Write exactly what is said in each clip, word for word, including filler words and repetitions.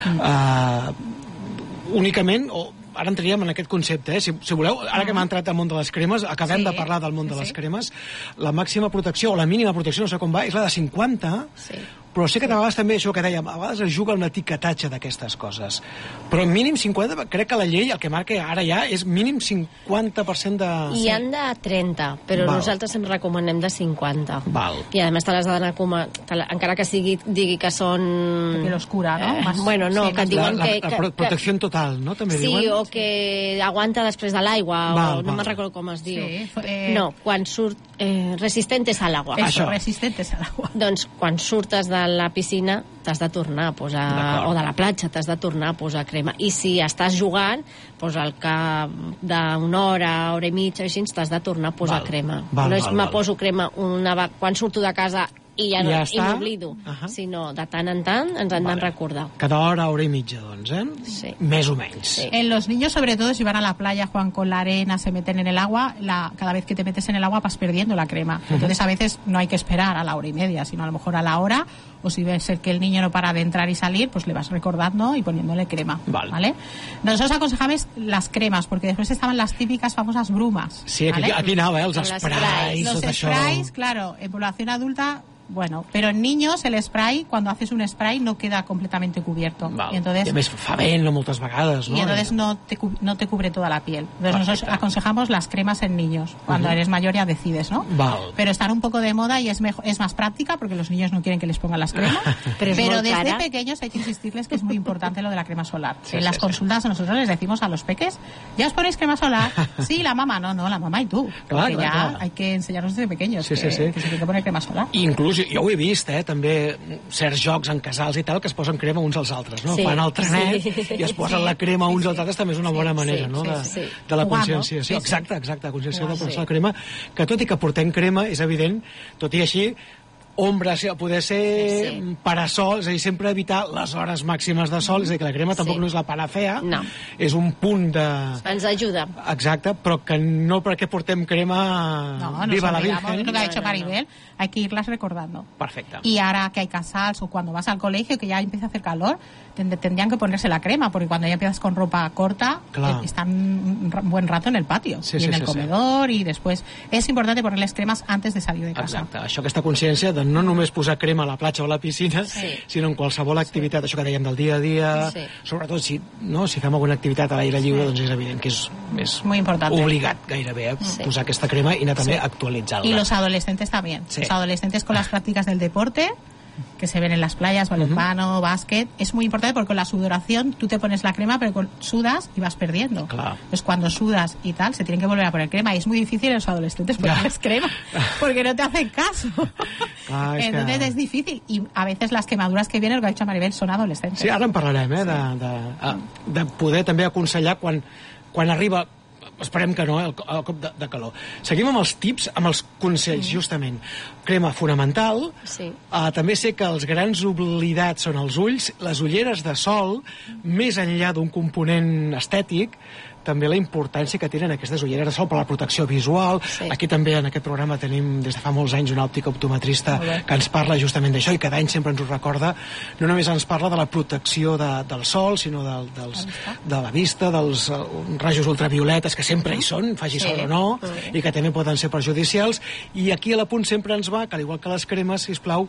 Uh, únicament, o ara entraríem en aquest concepte, eh? si, si voleu, ara que hem entrat al món de les cremes, acabem Sí. de parlar del món de les Sí. cremes, la màxima protecció, o la mínima protecció, no sé com va, és la de cinquanta, Sí. però sé que de vegades també, això que dèiem, a vegades es juga en l'etiquetatge d'aquestes coses. Però mínim cinquanta, crec que la llei el que marca ara ja és mínim cinquanta per cent de... I han de trenta, però Val. nosaltres sempre recomanem de cinquanta. Val. I a més te les ha d'anar com a, te la, encara que sigui, digui que són... Piel oscura, ¿no? Eh, Más- bueno, no, sí, que más- et diuen la, la, que... la que, pro- protecció total, no? També sí, diuen? o que aguanta després de l'aigua, Val, o no val. me'n recordo com es diu. Sí, eh, No, quan surt... Eh, resistentes a l'aigua. Eso, Això. resistentes al agua. Doncs quan surtes de la piscina t'has de tornar a posar, D'acord. o de la platja t'has de tornar a posar crema, i si estàs jugant, doncs al cap d'una hora, hora i mitja, així t'has de tornar a posar Val. crema. Val, no és val, me val. poso crema una, va- quan surto de casa i ja, no, Ja i està. m'oblido, Ahà. sinó de tant en tant ens han de Vale. recordar. Cada hora, hora i mitja, doncs, eh? Sí. Més o menys. Sí. En los niños, sobre todo, si van a la playa, juegan con la arena, se meten en el agua, la, cada vez que te metes en el agua vas perdiendo la crema. Entonces, a veces no hay que esperar a la hora y media, sino a lo mejor a la hora, o si ves ser que el niño no para de entrar y salir, pues le vas recordando y poniéndole crema. Vale. ¿Vale? Nosotros aconsejamos las cremas, porque después estaban las típicas famosas brumas. Sí, aquí, ¿vale? aquí anava, eh? Els Amb les sprays, sprays. Los tot això. sprays, claro, en población adulta, bueno, pero en niños el spray, cuando haces un spray, no queda completamente cubierto. Val. Y entonces, I a més, fa vent, no, moltes vegades, no? y entonces no te, cu- no te cubre toda la piel. Entonces nosotros Perfecte. aconsejamos las cremas en niños. Cuando Ujú. eres mayor ya decides, ¿no? Val. Pero están un poco de moda y es mejor, es más práctica porque los niños no quieren que les pongan las cremas. Pero es muy desde cara. pequeños hay que insistirles que es muy importante lo de la crema solar. Sí, en sí, las sí. consultas nosotros les decimos a los peques, ¿ya os ponéis crema solar? Sí, la mamá, no, no, la mamá y tú. Porque Clar, clar, ya clar. hay que enseñarnos desde pequeños Sí, que, sí, sí. que se tiene que poner crema solar. I inclús, jo ho he vist, eh, també, certs jocs en casals i tal, que es posen crema uns als altres, no? Sí, Fan el trenet sí. i es posen Sí, la crema uns sí, als altres, també és una bona sí, manera, sí, no?, sí, de, sí. de la Jugant, no? conscienciació. Sí, sí. Exacte, exacte, conscienciació de Jugant, posar sí. la crema, que tot i que portem crema, és evident, tot i així, ombra, sí, poder ser Sí, sí. parasol, és a dir, sempre evitar les hores màximes de sol, és a dir, que la crema tampoc Sí. no és la panacea, No. és un punt de... Ens ajuda. Exacte, però que no perquè portem crema No, nos viva la olvidamos, Virgen. es lo que ha No, dicho no, Maribel, hay que irlas recordando. Perfecte. Y ahora que hay casals o cuando vas al colegio que ya empieza a hacer calor, tend- tendrían que ponerse la crema, porque cuando ya empiezas con ropa corta, Claro. eh, están un ra- buen rato en el patio, Sí, y sí, en el sí, sí. comedor, y después es importante ponerles cremas antes de salir de casa. Exacte, això, aquesta consciència de no només posar crema a la platja o a la piscina, Sí. sinó en qualsevol activitat, això que dèiem del dia a dia, Sí. sobretot si, no, si fem alguna activitat a l'aire lliure, doncs és evident que és, és Muy importante. obligat gairebé eh, Sí. posar aquesta crema i anar també Sí. actualitzant-la. Y los adolescentes también. Sí. Los adolescentes con las prácticas del deporte, que se ven en las playas, balonmano, básquet, es muy importante porque con la sudoración tú te pones la crema, pero con, sudas y vas perdiendo. Claro. Pues cuando sudas y tal, se tienen que volver a poner crema. Y es muy difícil en los adolescentes ponerles crema, porque no te hacen caso. Clar, és Entonces que- es difícil. Y a veces las quemaduras que vienen, lo que ha dicho Maribel, son adolescentes. Sí, ara en parlarem, eh, de, de, de poder també aconsellar quan, quan arriba, esperem que no, eh, el, el cop de, de calor. Seguim amb els tips, amb els consells, justament. Crema fonamental. Sí. Uh, també sé que els grans oblidats són els ulls, les ulleres de sol, més enllà d'un component estètic, també la importància que tenen aquestes ulleres de sol per la protecció visual. Sí. Aquí també en aquest programa tenim des de fa molts anys una òptica optometrista Molt bé. que ens parla justament d'això i cada any sempre ens ho recorda. No només ens parla de la protecció de, del sol, sinó de, dels, de la vista, dels uh, rajos ultravioletes que sempre hi són, faci Sí. sol o no, Sí. i que també poden ser perjudicials. I aquí a l'apunt sempre ens va, que al igual que les cremes, sisplau,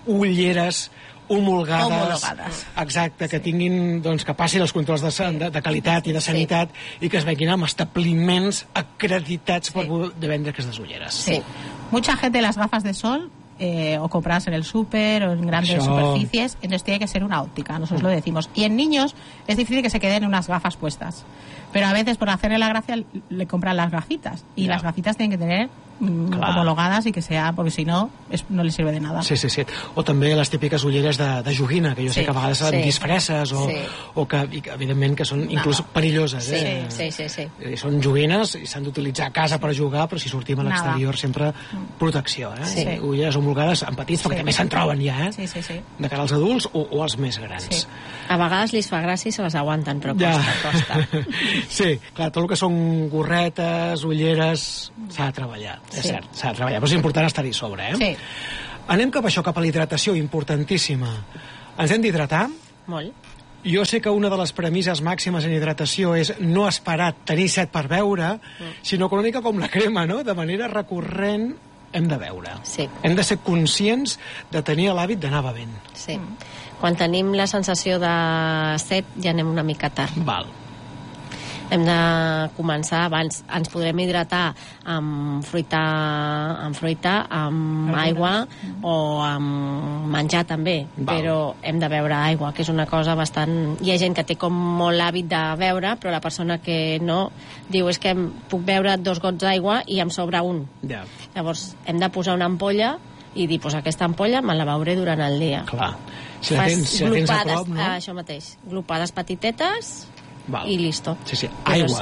ulleres homologades, Homologades. exacte, que tinguin, doncs, que passin els controls de, sa- de, de qualitat i de sanitat i que es venguin amb establiments acreditats per poder vendre aquestes ulleres. Sí. Mucha gente las gafas de sol eh, o compras en el súper o en grandes Això. superficies, entonces tiene que ser una óptica, nosotros lo decimos. Y en niños es difícil que se queden unas gafas puestas, pero a veces por hacerle la gracia le compran las gafitas y Ya. las gafitas tienen que tener mm, Clar. homologadas y que sea, porque si no es- no les sirve de nada. Sí, sí, sí. O també les típiques ulleres de, de joguina, que jo sé Sí. que a vegades són Sí. disfresses o, Sí. o que, i que, evidentment, que són inclús perilloses. Sí, Eh? sí, sí, sí. Eh, Són joguines i s'han d'utilitzar a casa per jugar, però si sortim a Nada. l'exterior sempre protecció. Eh? Sí. Ulleres homologades en petits, perquè Sí. també se'n troben ja, eh? Sí, sí, sí. De cara als adults o, o als més grans. Sí. A vegades li fa gràcia i se les aguanten, però Ja. costa, costa. Sí, clar, tot el que són gorretes, ulleres, s'ha de treballar, és Sí. cert, s'ha de treballar, però és important estar-hi sobre, eh? Sí. Anem cap a això, cap a la hidratació, importantíssima. Ens hem d'hidratar, Molt. jo sé que una de les premisses màximes en hidratació és no esperar tenir set per beure, mm. sinó que una mica com la crema, no? De manera recurrent hem de beure. Sí. Hem de ser conscients de tenir l'hàbit d'anar bevent. Sí. Mm. Quan tenim la sensació de set ja anem una mica tard. Val. Hem de començar abans. Ens podrem hidratar amb fruita, amb, fruita, amb aigua o amb menjar també, Val. però hem de beure aigua, que és una cosa bastant... Hi ha gent que té com molt l'hàbit de beure, però la persona que no diu és que em puc beure dos gots d'aigua i em sobra un. Ja. Llavors hem de posar una ampolla i dir, pues aquesta ampolla me la beuré durant el dia. Clar. Si la tens, si la tens a prop, no? Això mateix. Glopades petitetes. Val. I listo. Sí, sí. Aigua.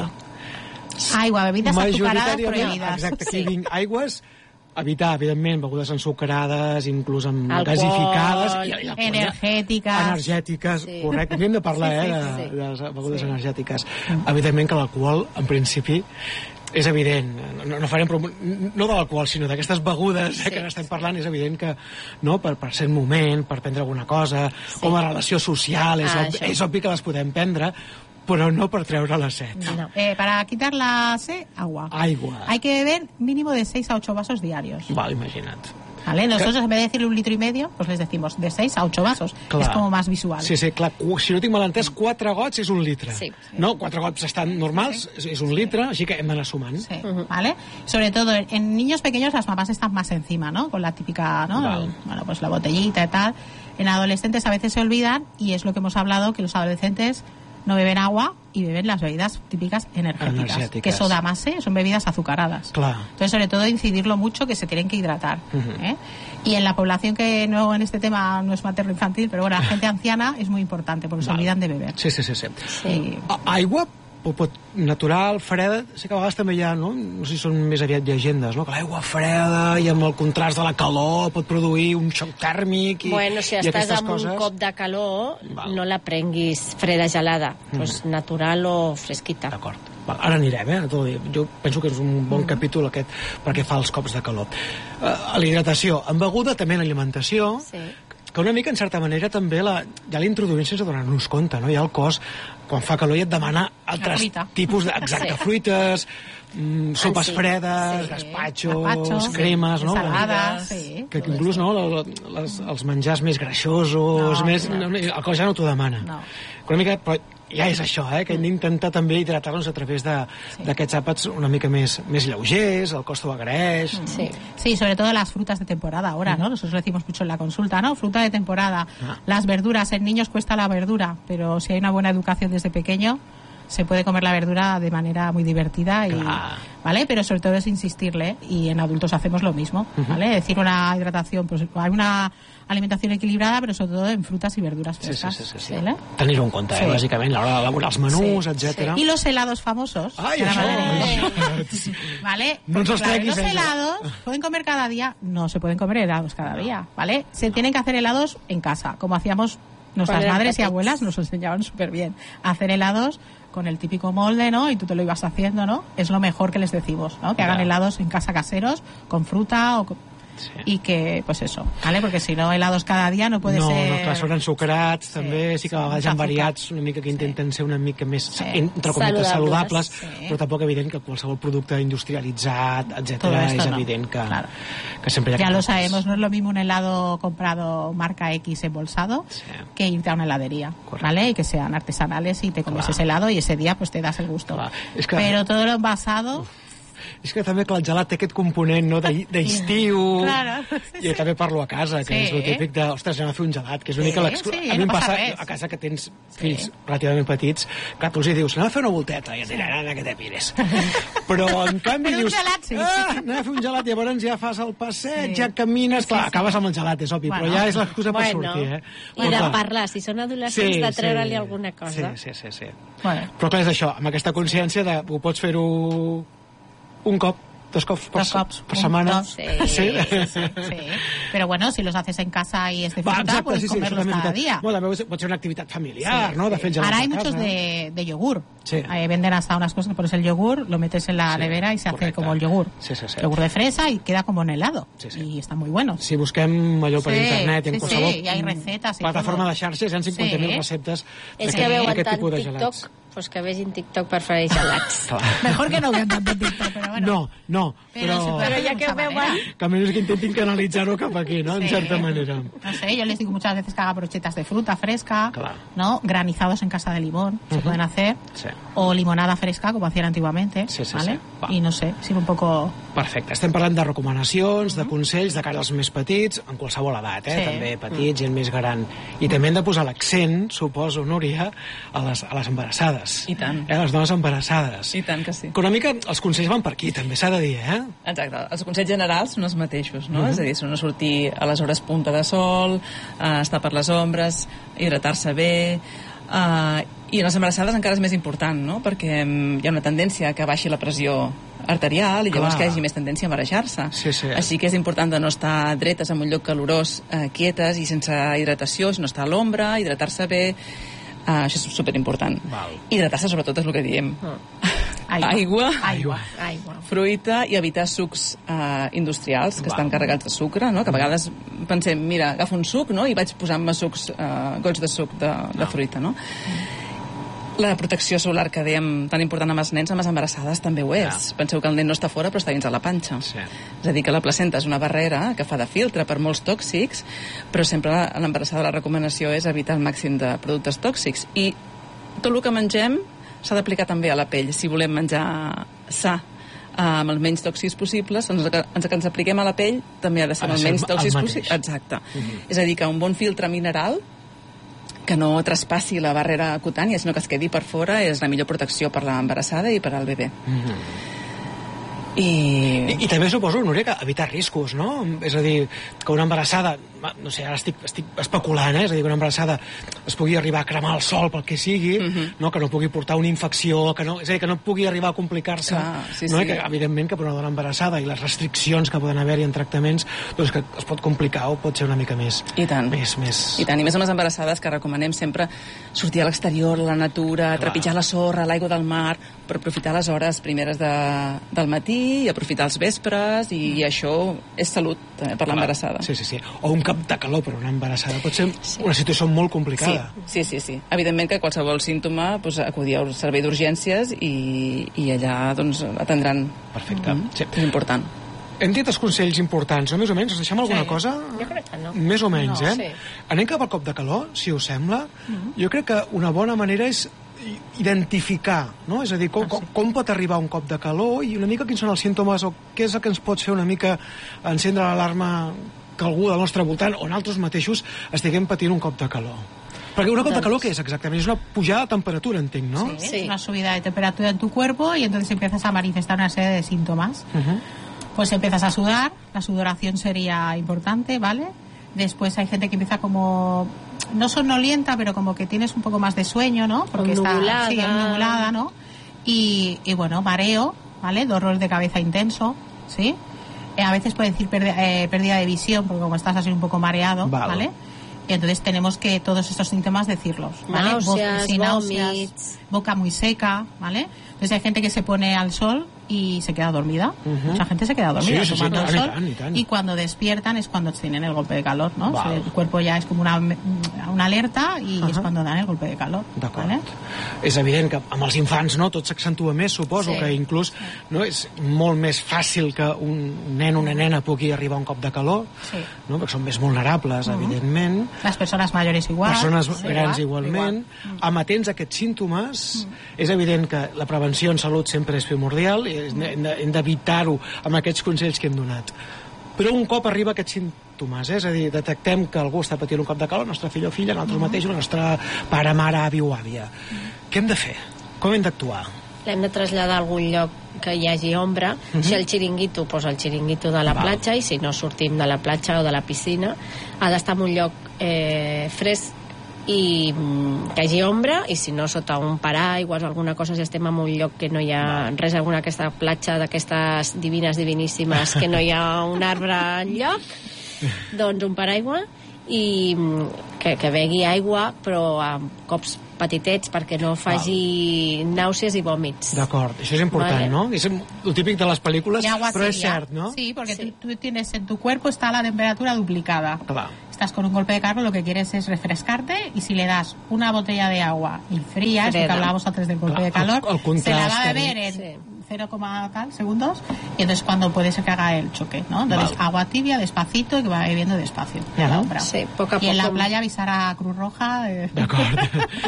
Sí. Aigua, bebides azucaradas prohibidas. Exacte, aquí Sí. vinc aigües, evitar, evidentment, begudes ensucrades, inclús amb Alcohol. gasificades, i, i la conya, Energètiques. energètiques, Sí. correcte. Hem de parlar, Sí, sí, eh, sí. de, de les begudes Sí. energètiques. Evidentment que l'alcohol, en principi, és evident, no, no farem prom- no de l'alcohol, sinó d'aquestes begudes Sí, eh, que n'estem sí. parlant, és evident que no, per, per ser un moment, per prendre alguna cosa, Sí. com a relació social, és, Ah, obvi, això. és obvi que les podem prendre, però no per treure la set. No. Eh, para quitar la sed, agua. Aigua. Hay que beber mínimo de seis a ocho vasos diarios. Val, imagina't. ¿Vale? Nosotros, en vez de decirle un litro y medio, pues les decimos de seis a ocho vasos. Clar. Es como más visual. Sí, sí, clar, cu- si no tinc mal entès, quatre gots és un litre. Sí. No? Quatre gots estan normals, és, és un litre, així que hem d'anar sumant. Sí, ¿vale? Sobre todo en, en niños pequeños las mamás están más encima, ¿no? Con la típica, ¿no? Vale. Bueno, pues la botellita y tal. En adolescentes a veces se olvidan y es lo que hemos hablado, que los adolescentes no beben agua y beben las bebidas típicas energéticas, Energéticas. que soda mase son bebidas azucaradas. Clar. Entonces, sobre todo, incidirlo mucho que se tienen que hidratar. Ujú. ¿eh? Y en la población que no en este tema no es materno-infantil, pero bueno, la gente anciana es muy importante porque se Val. olvidan de beber. Sí, sí, sí. sí. Y- A- Aigua, pot, pot, natural, freda, sé que a vegades també hi ha, no? No sé si són més aviat llegendes, no? Que l'aigua freda i amb el contrast de la calor pot produir un xoc tèrmic i, Bueno, si i estàs aquestes amb coses. un cop de calor, Val. no la prenguis freda gelada, mm. pues natural o fresquita. D'acord. Val, ara anirem, eh? Tot el dia. Jo penso que és un bon capítol aquest perquè fa els cops de calor. Uh, a la hidratació, en beguda, també en alimentació, Sí. que una mica, en certa manera, també la, ja l'introduïm sense donar-nos compte, no? Ja el cos, quan fa calor, ja et demana altres fruita. tipus de, exacte, Sí. fruites, mm, sopes sí. fredes, Sí. gaspatxos, Gazpachos, cremes, no? ensaladas, sí. Que inclús, no?, la- la- les, els menjars més greixosos, No, més, no. no, el cos ja no t'ho demana. No. Una mica, però ja és això, eh, que hem d'intentar també hidratar-nos a través de- d'aquests àpats una mica més, més lleugers, el cos t'ho agraeix. Sí. Sí, sobre todo las frutas de temporada ahora, ¿no? Nosotros lo decimos mucho en la consulta, ¿no? Fruta de temporada. Ah. Las verduras, en niños cuesta la verdura, pero si hay una buena educación desde pequeño, se puede comer la verdura de manera muy divertida y, Claro. ¿vale? Pero sobre todo es insistirle y en adultos hacemos lo mismo, ¿vale? Es decir, una hidratación, pues hay una alimentación equilibrada, pero sobre todo en frutas y verduras Sí, sí, frescas. sí, sí, sí. ¿vale? Tenir-ho en compte, eh, Sí. bàsicament, a l'hora d'elaborar els menús, Sí, etcètera. Y los helados famosos. Ai, que la això, madre- això. ¿Vale? No ens Porque, els claro, treguis, los eh, helados pueden comer cada día. No se pueden comer helados cada día, ¿vale? Se tienen que hacer helados en casa, como hacíamos nuestras Cuando eran madres y pequeños. abuelas, nos enseñaban súper bien a hacer helados con el típico molde, ¿no? Y tú te lo ibas haciendo, ¿no? Es lo mejor que les decimos, ¿no? Que hagan Ya. helados en casa caseros, con fruta o con- Sí. y que, pues eso, ¿vale? Porque si no, helados cada día no puede no, ser... no, clar, són ensucrats, Sí, també, sí que a sí, vegades mucha hi ha azúcar. variats una mica que intenten ser una mica més, Sí. entre cometes, Saludables. saludables, Sí. però tampoc evident que qualsevol producte industrialitzat, Todo etcètera, esto és no. evident que, Claro. que sempre hi ha Ya lo aquestes coses. sabemos, no es lo mismo un helado comprado marca X embolsado Sí. que irte a una heladería, Correcto. ¿vale? Y que sean artesanales y te comes Claro. ese helado y ese día pues te das el gusto. Claro. Es que- Pero todo lo envasado... És que també que el gelat té aquest component, no, de- d'estiu, Claro. i també parlo a casa, que Sí. és el típic de, ostres, anem a fer un gelat, que és una Sí, mica l'exclu... sí, a mi no em passa passa res. a casa que tens fills relativament petits, que tu els hi dius, anem a fer una volteta, i et diran, que te pires. Però, en canvi, Però un dius, gelat, sí. ah, anem a fer un gelat, llavors ja fas el passeig, Sí. ja camines, clar, Sí, sí. acabes amb el gelat, és obvi, Bueno. però ja és l'excusa per Bueno, sortir, eh? i Però, de clar, parlar, si són adolescents, de treure-li alguna cosa. Sí, sí, sí, sí. Bueno, Però clar, és això, amb aquesta consciència de ho pots fer-ho un cop, dos cops per, dos cops, per un, setmana. Dos. Sí, sí. sí, sí. Sí. Pero bueno, si los haces en casa y es de Va, fruta, exacte, puedes sí, sí, comerlos cada día. Bueno, també pot ser una activitat familiar, Sí, ¿no? De sí. fer gelats Ahora hay a casa. muchos de, de yogur. Sí. Eh, venden hasta unas cosas que pones el yogur, lo metes en la Sí, nevera y se correcte. hace como el yogur. Sí, sí, sí. Yogur de fresa y queda como en helado. Sí, sí. Y está muy bueno. Si busquem allò per Sí, internet i en sí, qualsevol sí, i hi ha recetes i plataforma tot. de xarxes, hi ha cinquanta mil Sí. receptes És d'aquest- que veuen d'aquest tant tipus de TikTok, gelats. pues que vegin TikTok per fer gelats. Clar. Mejor que no vean tanto TikTok, pero bueno. No, no, Pero però, se puede Però hacer ja de que ho mucha veuen... manera. que a menys que intentin canalitzar-ho cap aquí, no? En Sí. certa manera. No sé, yo les digo muchas veces que haga brochetas de fruta fresca, Claro. ¿no? Granizados en casa de limón, se Ujú. pueden hacer. Sí. O limonada fresca, como hacían antiguamente, Sí, sí, ¿vale? sí. Va. Y no sé, sirve un poco... Perfecte. Estem parlant de recomanacions, de consells de cara als més petits, en qualsevol edat, eh? Sí. També petits, gent més gran. I també hem de posar l'accent, suposo, Núria, a les, a les embarassades. I tant. Eh? A les dones embarassades. I tant que sí. Que una mica els consells van per aquí, també s'ha de dir, eh? Exacte, els consells generals són els mateixos, no? Uh -huh. És a dir, són no sortir a les hores punta de sol, eh, estar per les ombres, hidratar-se bé, eh, i en les embarassades encara és més important, no? Perquè mm, hi ha una tendència que baixi la pressió arterial i llavors Clar. que hi hagi més tendència a marejar-se. Sí, sí. Així que és important de no estar dretes en un lloc calorós, eh, quietes i sense hidratació, sinó estar a l'ombra, hidratar-se bé. Uh, això és superimportant. Val. Hidratar-se sobretot és el que diem. Aigua. Aigua, Aigua. Aigua. fruita i evitar sucs eh, industrials que Val. estan carregats de sucre, no? Que a vegades pensem, mira, agafo un suc, no? I vaig posant-me sucs, eh, gots de suc de, de fruita, no? La protecció solar que dèiem tan important amb els nens, amb les embarassades també ho és. Penseu que el nen no està fora però està dins de la panxa. Sí. És a dir, que la placenta és una barrera que fa de filtre per molts tòxics, però sempre a l'embarassada la recomanació és evitar el màxim de productes tòxics. I tot el que mengem s'ha d'aplicar també a la pell. Si volem menjar sa, amb els menys tòxics possibles, doncs el que ens apliquem a la pell també ha de ser Ha de amb els ser menys el tòxics mateix. possibles. Exacte. Mhm. És a dir, que un bon filtre mineral que no traspassi la barrera cutània, sinó que es quedi per fora, és la millor protecció per l'embarassada i per al bebè. I... I, I també suposo, Núria, que evitar riscos, no? És a dir, que una embarassada, no sé, ara estic, estic especulant, eh? És a dir, que una embarassada es pugui arribar a cremar el sol pel que sigui, uh -huh. no? Que no pugui portar una infecció, que no, és a dir, que no pugui arribar a complicar-se, Clar, sí, no? sí. I que, evidentment, que per una dona embarassada i les restriccions que poden haver-hi en tractaments, doncs que es pot complicar o pot ser una mica més... I tant. Més, més... I tant, i més amb les embarassades, que recomanem sempre sortir a l'exterior, a la natura, Clar. trepitjar la sorra, l'aigua del mar, per aprofitar les hores primeres de, del matí i aprofitar els vespres, i, i això és salut també per l'embarassada. Sí, sí, sí. O un cap de calor per una embarassada pot ser una situació molt complicada. Sí, sí, sí, sí. Evidentment que qualsevol símptoma, doncs, acudir al servei d'urgències i, i allà doncs, atendran. Perfecte. Mm, Sí. És important. Hem dit els consells importants, no? Més o menys, us deixem alguna Sí. cosa? Jo crec que no. Més o menys, No, eh? sí. Anem cap al cop de calor, si us sembla. Jo crec que una bona manera és i- identificar, no? És a dir, com, com, com pot arribar un cop de calor i una mica quins són els símptomes o què és el que ens pot fer una mica encendre l'alarma que algú del nostre voltant o nosaltres mateixos estiguem patint un cop de calor. Perquè un cop de calor què és exactament? És una pujada de temperatura, entenc, no? Sí, Sí. es una subida de temperatura en tu cuerpo y entonces empiezas a manifestar una serie de síntomas. Uh-huh. Pues empiezas a sudar, la sudoración sería importante, ¿vale? Después hay gente que empieza como, no somnolienta, pero como que tienes un poco más de sueño, ¿no? Porque está Nublada. sí, nublada, ¿no? Y, y bueno, mareo, ¿vale? Dolor de cabeza intenso, ¿sí? Eh, a veces puede decir pérdida, eh, pérdida de visión, porque como estás así un poco mareado, Vale. ¿vale? Y entonces tenemos que todos estos síntomas decirlos, ¿vale? Náuseas, sí, náuseas, vòmits. boca muy seca, ¿vale? Entonces hay gente que se pone al sol y se queda dormida. Ujú. Mucha gente se queda dormida Sí, sí, sí, tomando clar, el i sol. tant, i tant. Y cuando despiertan es cuando tienen el golpe de calor, ¿no? Val. O sea, el cuerpo ya es como una, una alerta y Ajá. es cuando dan el golpe de calor. D'acord. ¿vale? És evident que amb els infants no, tot s'accentua més, suposo, Sí. que inclús no, és molt més fàcil que un nen o una nena pugui arribar a un cop de calor, Sí. no, perquè són més vulnerables, evidentment. Las personas mayores igual. Persones Sí, grans igual, igualment, igual. amatents a aquests símptomes. És evident que la prevenció en salut sempre és primordial i hem de- hem d'evitar-ho amb aquests consells que hem donat. Però un cop arriba aquests símptomes, eh? És a dir, detectem que algú està patint un cop de calor, el nostre fill o filla, nosaltres mateixos, el nostre pare, mare, avi o àvia. Què hem de fer? Com hem d'actuar? L'hem de traslladar a algun lloc que hi hagi ombra. Uh -huh. Si el xiringuito, doncs el xiringuito de la Val. platja, i si no sortim de la platja o de la piscina, ha d'estar en un lloc eh, fresc i mm, que hi hagi ombra, i si no sota un paraigües o alguna cosa, si estem en un lloc que no hi ha res, alguna aquesta platja d'aquestes divines, diviníssimes, que no hi ha un arbre enlloc, doncs un paraigua, i que, que begui aigua, però amb cops petitets perquè no faci Val. nàusees i vòmits. D'acord, això és important, vale. ¿no? És el típic de les pel·lícules, però és cert, ¿no? Sí, porque sí. Tú, tú tienes en tu cuerpo está la temperatura duplicada. Claro. Estás con un golpe de calor, lo que quieres es refrescarte, y si le das una botella de agua y fría, es lo que hablábamos antes del golpe claro, de calor, el, el se la va a beber en sí. cero, tal segundos, y entonces cuando puede ser que haga el choque, ¿no? Entonces vale. agua tibia, despacito, y que va bebiendo despacio. Ja, no? Sí, poc a y poc. en la playa avisar a Cruz Roja. Eh. D'acord.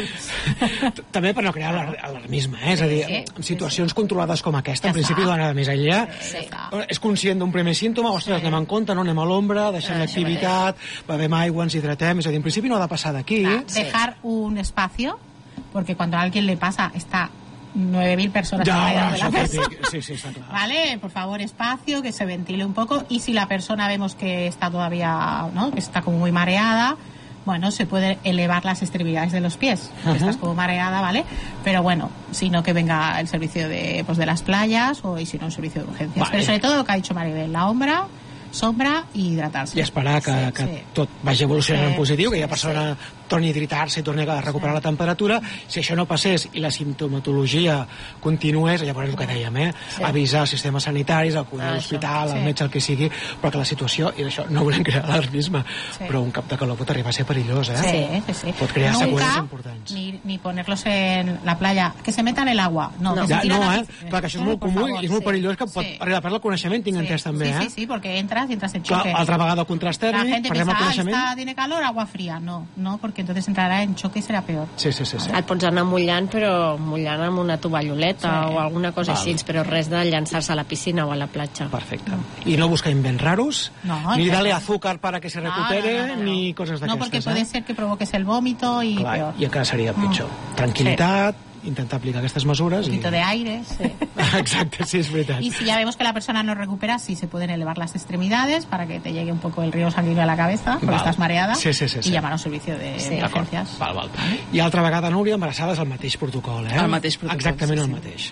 També per no crear alarmisme, eh? És a dir, sí, en situacions sí, sí. controlades com aquesta, ja en principi no anava més enllà. Sí. És conscient d'un primer símptoma, ostres, sí. anem en compte, no anem a l'ombra, deixem l'activitat, bevem aigua, ens hidratem, és a dir, en principi no ha de passar d'aquí. Sí. Dejar un espacio, porque cuando a alguien le pasa, está nueve mil personas ya, alrededor de la persona. Sí, sí, está claro. Vale, por favor, espacio, que se ventile un poco, y si la persona vemos que está todavía, ¿no?, que está como muy mareada, bueno, se puede elevar las extremidades de los pies, uh-huh. que estás como mareada, ¿vale? Pero bueno, sino que venga el servicio de, pues, de las playas, o y si no, el servicio de urgencias. Vale. Pero sobre todo lo que ha dicho Maribel, la ombra, sombra i hidratar-se. I esperar que, sí, que sí. tot vagi evolucionant sí, en positiu, que ja persona sí. torni a hidratar-se i torni a recuperar sí. la temperatura. Si això no passés i la simptomatologia continués, llavors el que dèiem, eh? Sí. avisar els sistemes sanitaris, acudir ah, a l'hospital, sí. al metge, el que sigui, però que la situació, i d'això no volem crear alarmisme, sí. però un cap de calor pot arribar a ser perillós, eh? Sí, sí, sí. Pot crear Nunca, seqüeles importants. Ni, ni ponerlos en la playa, que se metan en el agua. No, no, que ja, se no eh? eh? Clar, que això és molt comú i és molt perillós, que pot sí. arribar a perdre el coneixement, tinc sí. entès també, sí, eh? Sí, sí, perquè entras y entras en choque. Altra vegada el contrast tèrmic, la gente perdem piensa, el coneixement. Ah, está, tiene calor, agua fría. No, no, porque entonces entrará en choque y será peor. Sí, sí, sí. sí. Et pots anar mullant, però mullant amb una tovalloleta sí. o alguna cosa Val. així, però res de llançar-se a la piscina o a la platja. Perfecte. I no buscar invents raros, no, ni darle azúcar para que se recupere, no, no, no, no. ni coses d'aquestes. No, porque eh? puede ser que provoques el vómito y Clar, peor. I encara seria pitjor. Mm. Tranquilitat, sí. intentar aplicar aquestes mesures. Un poquito y... de aire. Sí. Exacte, sí, es verdad. Y si ya vemos que la persona no recupera, sí se pueden elevar las extremidades para que te llegue un poco el río sanguíneo a la cabeza, porque val. estás mareada, sí, sí, sí, sí. y llamar a un servicio de sí. emergencias. Val, val. I altra vegada, Núria, embarassades, el mateix protocol, eh? El mateix protocol. Exactament sí, el sí. mateix.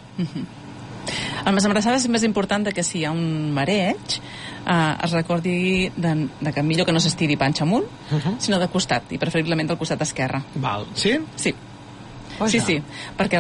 Uh-huh. En les embarassades és més important que si hi ha un mareig eh, es recordi de, de que millor que no s'estiri panxa amunt, uh-huh. sinó de costat, i preferiblement del costat esquerre. Val. Sí? Sí. Oh, sí, sí, perquè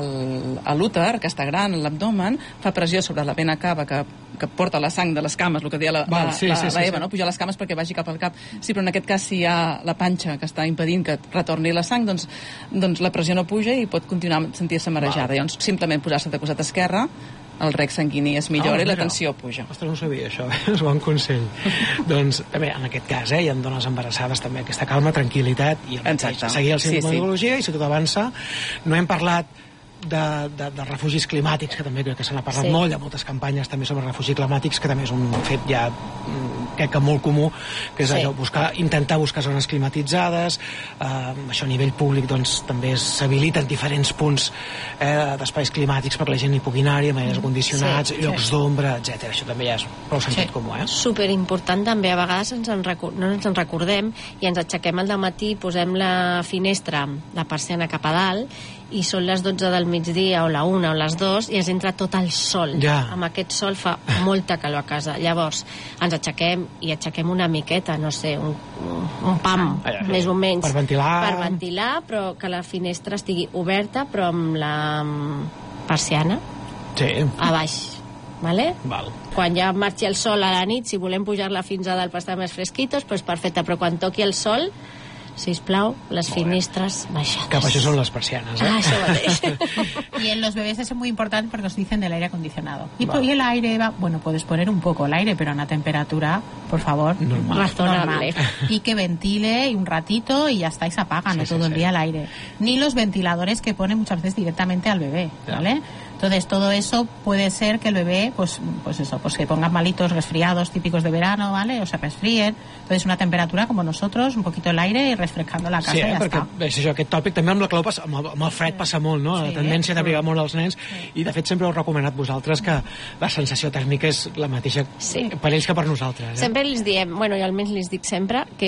l'úter, que està gran, l'abdomen, fa pressió sobre la vena cava que, que porta la sang de les cames, el que deia la, Val, sí, la, sí, la Eva, sí, sí. no? pujar les cames perquè vagi cap al cap. Sí, però en aquest cas, si hi ha la panxa que està impedint que retorni la sang, doncs, doncs la pressió no puja i pot continuar sentir-se marejada. Val. Llavors, simplement posar-se de costat esquerre, el rec sanguini es millora oh, i la tensió puja. Ostres, no sabia això, és bon consell. Doncs, també, en aquest cas, eh, hi ha dones embarassades també aquesta calma, tranquil·litat i el mateix, seguir el simptomatologia sí, sí. i si tot avança. No hem parlat de, de, de refugis climàtics, que també crec que se n'ha parlat sí. molt, hi ha moltes campanyes també sobre refugis climàtics, que també és un fet ja crec que molt comú, que és sí. allò, buscar, intentar buscar zones climatitzades, eh, això a nivell públic doncs també s'habiliten diferents punts eh, d'espais climàtics perquè la gent hi pugui anar-hi, amb aires condicionats, sí, llocs sí. d'ombra, etcètera. Això també ja és prou sentit sí. comú, eh? Superimportant també, a vegades ens en record... no ens en recordem i ens aixequem al dematí, posem la finestra, la persiana cap a dalt, i són les dotze del migdia o la una o les dues i ens entra tot el sol. Ja. Amb aquest sol fa molta calor a casa. Llavors ens aixequem i aixequem una miqueta, no sé, un, un pam, ah, ja, més o menys. Per ventilar. Per ventilar, però que la finestra estigui oberta, però amb la persiana sí. a baix. Vale? Val. Quan ja marxi el sol a la nit, si volem pujar-la fins a dalt per estar més fresquitos, doncs perfecte, però quan toqui el sol, sisplau, les finestres baixadas. Que això són les persianes, eh? Ah, això mateix. Y en los bebés es muy importante porque os dicen del aire acondicionado. Y, y el aire va, bueno, puedes poner un poco el aire, pero a una temperatura, por favor, normal. Razonable. Normal. Y que ventile y un ratito y ya está, y se apaga, sí, no sí, todo sí. el día el aire. Ni los ventiladores que ponen muchas veces directamente al bebé, ¿vale? Entonces todo eso puede ser que el bebé, pues, pues eso, pues se pongan malitos, resfriados típicos de verano, ¿vale? O se resfríen. Entonces una temperatura como nosotros, un poquito el aire y refrescando la casa sí, i ja perquè, està. És això, aquest tòpic també amb la calor passa, amb el, amb el fred sí. passa molt, no? Sí, la tendència sí. d'abrigar molt els nens sí. i de fet sempre heu recomanat vosaltres que la sensació tèrmica és la mateixa sí. per ells que per nosaltres. Eh? Sempre els diem, bueno, i almenys els dic sempre, que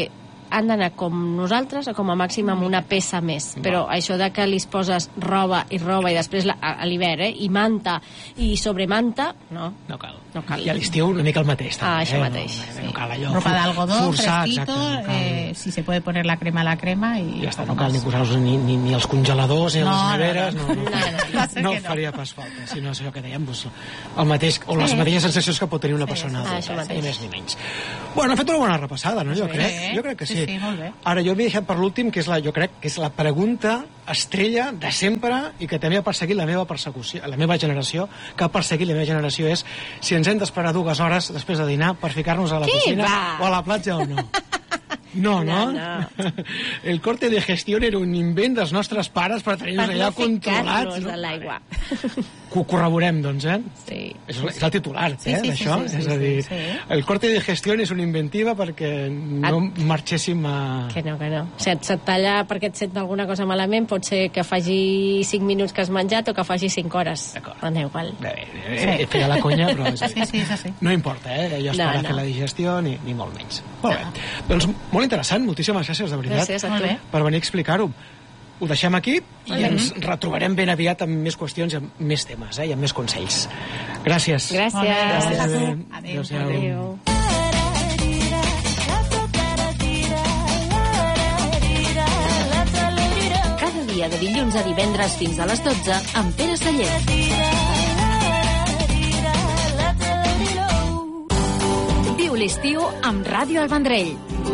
han d'anar com nosaltres o com a màxim amb una peça més, però això de que li poses roba i roba i després la, a, a l'hivern, eh, i manta i sobremanta, no. No cal. No cal. I a l'estiu una mica el mateix. També, ah, això eh? mateix. No, sí. no cal allò. Ropa de algodón, forçar, fresquito, exacte, no cal... eh, si se puede poner la crema, la crema i... Ja està, no cal ni posar-los ni, ni, ni els congeladors ni No, les no, neveres, no. no, no, no, no, no, no faria pas falta, sinó això que dèiem, doncs, el mateix, o les mateixes sensacions que pot tenir una persona ah, adulta, ni més ni menys. Bueno, hem fet una bona repassada, no? Jo Sí, crec, eh? jo crec que sí. Sí, sí, molt bé. Ara, jo m'he deixat per l'últim, que és la, jo crec que és la pregunta estrella de sempre i que també ha perseguit la meva persecució, la meva generació, que ha perseguit la meva generació, és si ens hem d'esperar dues hores després de dinar per ficar-nos a la Qui piscina va? o a la platja o no. No, no, No, no. El corte de gestió era un invent dels nostres pares per tenir-nos Per allà no controlats. ficar-nos a l'aigua. Ho corroborem, doncs, eh? Sí. És, és el titular, Sí, eh, sí, sí, d'això. sí, sí, és a dir, sí, sí. el corte de gestió és una inventiva perquè no marxéssim a... Que no, que no. Si et, se't talla perquè et sent alguna cosa malament, pot ser que faci cinc minuts que has menjat o que faci cinc hores. D'acord. Dona igual. Bé, eh, eh, feia la conya, però... És, Sí, sí, és així. no importa, eh? Jo esperar No, no. fer la digestió, ni, ni molt menys. Molt bé. Doncs molt interessant, moltíssimes gràcies, de veritat, Gràcies a Molt tu. bé. per venir a explicar-ho. Ho deixem aquí i ens retrobarem ben aviat amb més qüestions i amb més temes, eh? I amb més consells. Gràcies. Gràcies. Molt bé, gràcies a tu. Adéu. Adéu. Adéu. Adéu. Cada dia de dilluns a divendres fins a les dotze amb Pere Sallés. Viu l'estiu amb Ràdio El Vendrell.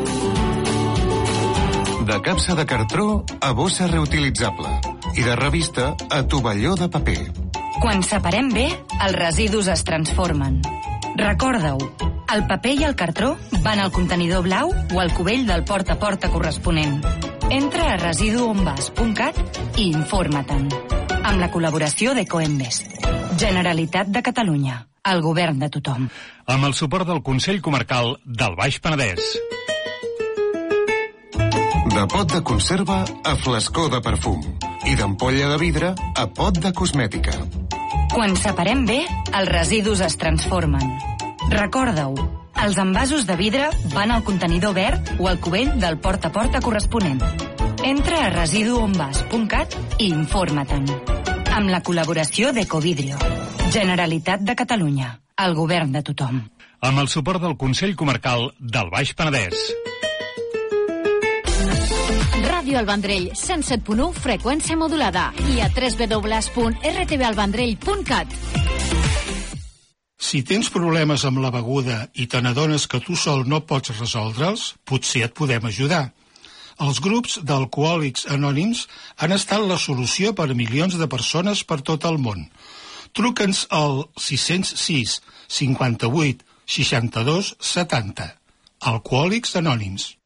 De capsa de cartró a bossa reutilitzable i de revista a tovalló de paper. Quan separem bé, els residus es transformen. Recorda-ho, el paper i el cartró van al contenidor blau o al cubell del porta a porta corresponent. Entra a residuonvas punt cat i informa-te'n. Amb la col·laboració d'Ecoembes. Generalitat de Catalunya. El govern de tothom. Amb el suport del Consell Comarcal del Baix Penedès. De pot de conserva a flascó de perfum i d'ampolla de vidre a pot de cosmètica. Quan separem bé, els residus es transformen. Recorda-ho, els envasos de vidre van al contenidor verd o al cubell del porta a porta corresponent. Entra a residuonvas punt cat i informa-te'n. Amb la col·laboració d'Ecovidrio. Generalitat de Catalunya. El govern de tothom. Amb el suport del Consell Comarcal del Baix Penedès. Ràdio El Vendrell, cent set punt u, freqüència modulada. I a w w w punt r t v el vendrell punt cat. Si tens problemes amb la beguda i te n'adones que tu sol no pots resoldre'ls, potser et podem ajudar. Els grups d'alcohòlics anònims han estat la solució per a milions de persones per tot el món. Truca'ns al sis zero sis, cinquanta-vuit, seixanta-dos, setanta. Alcohòlics Anònims.